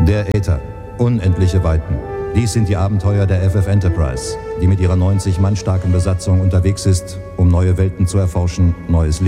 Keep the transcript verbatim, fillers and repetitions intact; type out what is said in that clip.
Der Äther. Unendliche Weiten. Dies sind die Abenteuer der F F Enterprise, die mit ihrer neunzig Mann starken Besatzung unterwegs ist, um neue Welten zu erforschen, neues Leben